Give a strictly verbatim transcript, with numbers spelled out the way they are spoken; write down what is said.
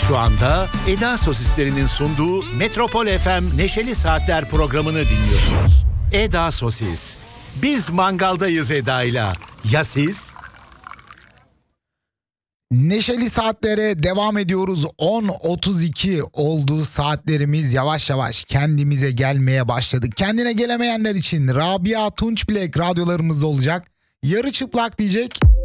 Şu anda Eda Sosislerinin sunduğu Metropol F M Neşeli Saatler programını dinliyorsunuz. Eda Sosis. Biz mangaldayız Eda'yla. Ya siz? Neşeli Saatlere devam ediyoruz. on otuz iki oldu saatlerimiz, yavaş yavaş kendimize gelmeye başladık. Kendine gelemeyenler için Rabia Tunçbilek radyolarımızda olacak. Yarı çıplak diyecek.